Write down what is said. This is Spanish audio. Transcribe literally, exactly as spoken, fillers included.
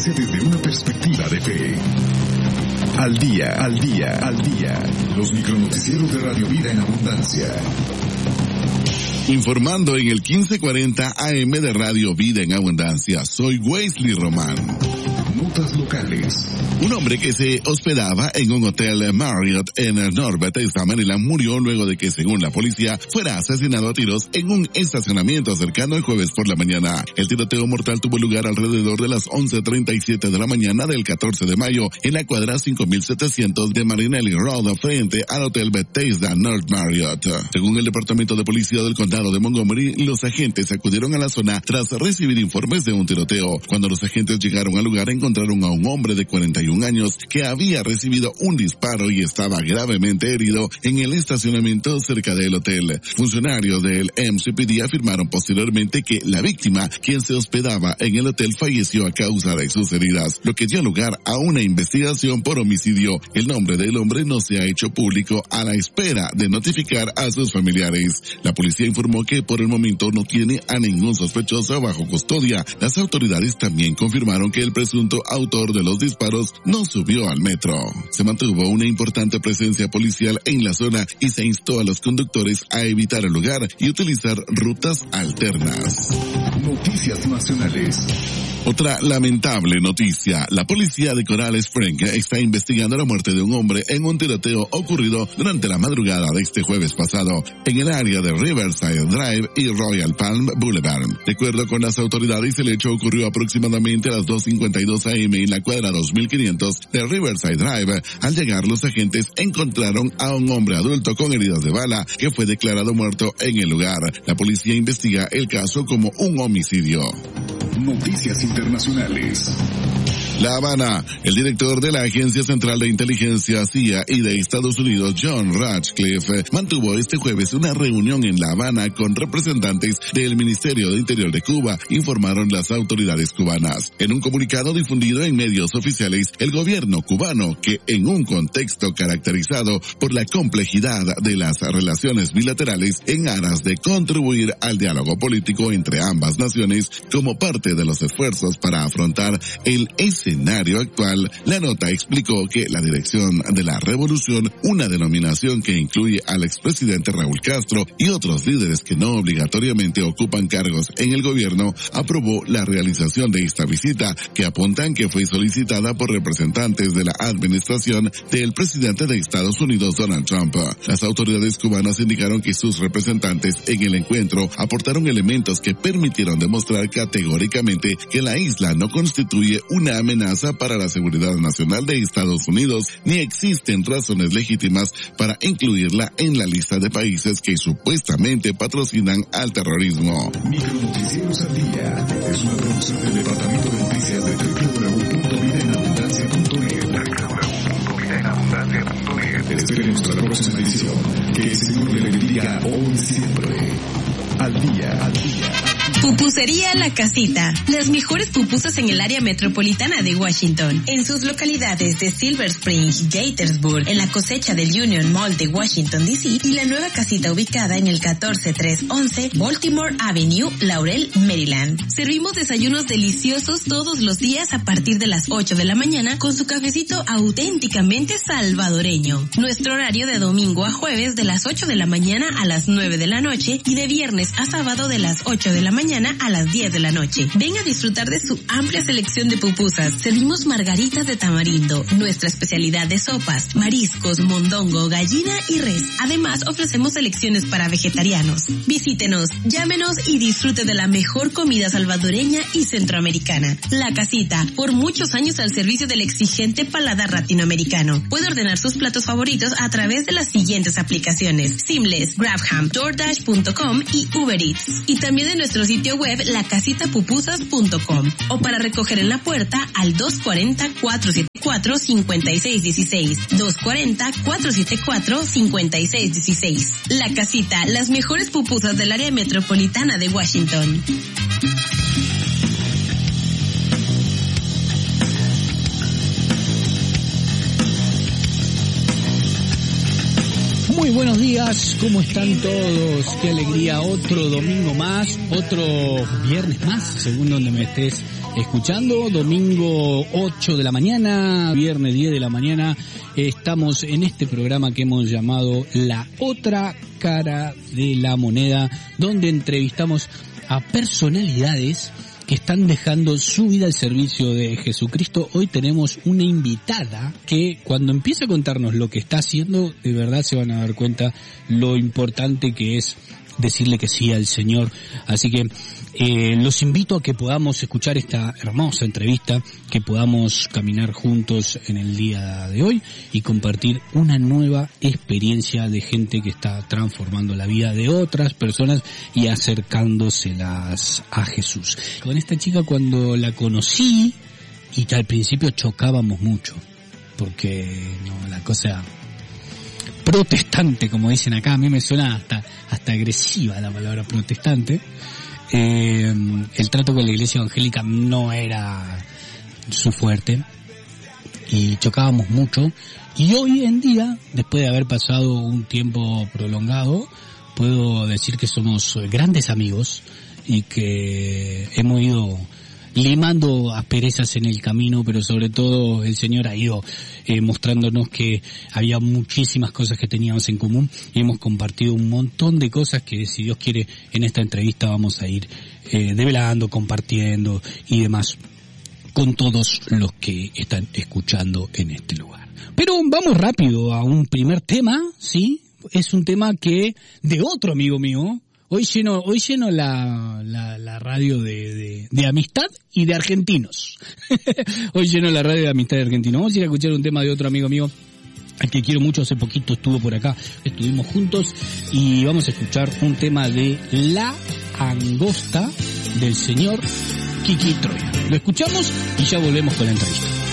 abundancia desde una perspectiva de fe. Al día, al día, al día. Los micronoticieros de Radio Vida en Abundancia. Informando en el quince cuarenta A M de Radio Vida en Abundancia, soy Wesley Román. Notas locales. Un hombre que se hospedaba en un hotel Marriott en North Bethesda, Maryland, murió luego de que, según la policía, fuera asesinado a tiros en un estacionamiento cercano el jueves por la mañana. El tiroteo mortal tuvo lugar alrededor de las once treinta y siete de la mañana del catorce de mayo en la cuadra cinco mil setecientos de Marinelli Road, frente al hotel Bethesda North Marriott. Según el Departamento de Policía del Condado de Montgomery, los agentes acudieron a la zona tras recibir informes de un tiroteo. Cuando los agentes llegaron al lugar, encontraron a un hombre de cuarenta y un años que había recibido un disparo y estaba gravemente herido en el estacionamiento cerca del hotel. Funcionarios del M C P D afirmaron posteriormente que la víctima, quien se hospedaba en el hotel, falleció a causa de sus heridas, lo que dio lugar a una investigación por homicidio. El nombre del hombre no se ha hecho público a la espera de notificar a sus familiares. La policía informó que por el momento no tiene a ningún sospechoso bajo custodia. Las autoridades también confirmaron que el presunto autor de los disparos no subió al metro. Se mantuvo una importante presencia policial en la zona y se instó a los conductores a evitar el lugar y utilizar rutas alternas. Noticias nacionales. Otra lamentable noticia. La policía de Coral Springs está investigando la muerte de un hombre en un tiroteo ocurrido durante la madrugada de este jueves pasado en el área de Riverside Drive y Royal Palm Boulevard. De acuerdo con las autoridades, el hecho ocurrió aproximadamente a las dos cincuenta y dos A M en la cuadra dos mil quinientos de Riverside Drive. Al llegar, los agentes encontraron a un hombre adulto con heridas de bala que fue declarado muerto en el lugar. La policía investiga el caso como un homicidio. Noticias internacionales. La Habana. El director de la Agencia Central de Inteligencia C I A y de Estados Unidos, John Ratcliffe, mantuvo este jueves una reunión en La Habana con representantes del Ministerio de Interior de Cuba, informaron las autoridades cubanas. En un comunicado difundido en medios oficiales, el gobierno cubano, que en un contexto caracterizado por la complejidad de las relaciones bilaterales en aras de contribuir al diálogo político entre ambas naciones como parte de los esfuerzos para afrontar el escenario actual, la nota explicó que la Dirección de la Revolución, una denominación que incluye al expresidente Raúl Castro y otros líderes que no obligatoriamente ocupan cargos en el gobierno, aprobó la realización de esta visita, que apuntan que fue solicitada por representantes de la administración del presidente de Estados Unidos, Donald Trump. Las autoridades cubanas indicaron que sus representantes en el encuentro aportaron elementos que permitieron demostrar categóricamente que la isla no constituye una amenaza para la seguridad nacional de Estados Unidos, ni existen razones legítimas para incluirla en la lista de países que supuestamente patrocinan al terrorismo. Micronoticieros al día es una producción del Departamento de Noticias de doble u doble u doble u punto vida en abundancia punto net. doble u doble u doble u punto vida en abundancia punto net. Espere nuestra próxima edición. Que el Señor le bendiga hoy y siempre. Al día, al día. Pupusería La Casita. Las mejores pupusas en el área metropolitana de Washington. En sus localidades de Silver Spring, Gaithersburg, en la cosecha del Union Mall de Washington, D C y la nueva casita ubicada en el catorce trescientos once Baltimore Avenue, Laurel, Maryland. Servimos desayunos deliciosos todos los días a partir de las ocho de la mañana con su cafecito auténticamente salvadoreño. Nuestro horario de domingo a jueves de las ocho de la mañana a las nueve de la noche y de viernes a sábado de las ocho de la mañana a las diez de la noche. Ven a disfrutar de su amplia selección de pupusas. Servimos margaritas de tamarindo, nuestra especialidad de sopas, mariscos, mondongo, gallina y res. Además, ofrecemos selecciones para vegetarianos. Visítenos, llámenos y disfrute de la mejor comida salvadoreña y centroamericana. La Casita, por muchos años al servicio del exigente paladar latinoamericano. Puede ordenar sus platos favoritos a través de las siguientes aplicaciones: Seamless, Grabham, DoorDash punto com y Uber Eats. Y también de nuestro sitio web la casita pupusas punto com o para recoger en la puerta al dos cuarenta, cuatrocientos setenta y cuatro, cincuenta y seis dieciséis, dos cuarenta, cuatrocientos setenta y cuatro, cincuenta y seis dieciséis. La Casita, las mejores pupusas del área metropolitana de Washington. Muy buenos días, ¿cómo están todos? Qué alegría, otro domingo más, otro viernes más, según donde me estés escuchando. Domingo ocho de la mañana, viernes diez de la mañana, estamos en este programa que hemos llamado La Otra Cara de la Moneda, donde entrevistamos a personalidades que están dejando su vida al servicio de Jesucristo. Hoy tenemos una invitada que cuando empieza a contarnos lo que está haciendo, de verdad se van a dar cuenta lo importante que es decirle que sí al Señor. Así que eh, los invito a que podamos escuchar esta hermosa entrevista, que podamos caminar juntos en el día de hoy y compartir una nueva experiencia de gente que está transformando la vida de otras personas y acercándoselas a Jesús. Con esta chica, cuando la conocí, y que al principio chocábamos mucho, porque no, la cosa protestante, como dicen acá, a mí me suena hasta hasta agresiva la palabra protestante. Eh, el trato con la iglesia evangélica no era su fuerte y chocábamos mucho. Y hoy en día, después de haber pasado un tiempo prolongado, puedo decir que somos grandes amigos y que hemos ido limando asperezas en el camino, pero sobre todo el Señor ha ido eh, mostrándonos que había muchísimas cosas que teníamos en común y hemos compartido un montón de cosas que, si Dios quiere, en esta entrevista vamos a ir eh, develando, compartiendo y demás con todos los que están escuchando en este lugar. Pero vamos rápido a un primer tema, ¿sí? Es un tema que de otro amigo mío. Hoy lleno, hoy lleno la, la, la radio de, de, de amistad y de argentinos. Hoy lleno la radio de amistad de argentinos. Vamos a ir a escuchar un tema de otro amigo mío, al que quiero mucho. Hace poquito estuvo por acá, estuvimos juntos, y vamos a escuchar un tema de La Angosta del señor Kiki Troya. Lo escuchamos y ya volvemos con la entrevista.